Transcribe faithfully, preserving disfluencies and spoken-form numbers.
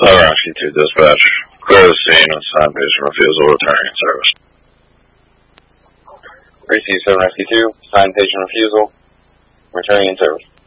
Southern Rescue two Dispatch. Clear the scene and sign patient refusal, returning in service. Receive Southern Rescue two, sign patient refusal, returning in service.